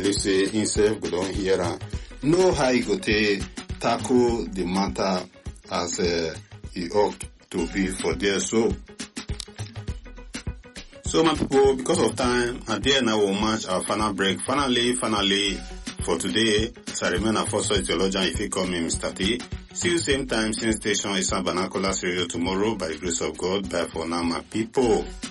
believe say himself go don hear am. Know how he go take tackle the matter as he ought to be for there. So my people, because of time, and there now we'll match our final break. Finally, for today, as I remain a first theologian, if you call me Mr. T. See you same time, same station, Eastern Vernacular Radio tomorrow by the grace of God. Bye for now, my people.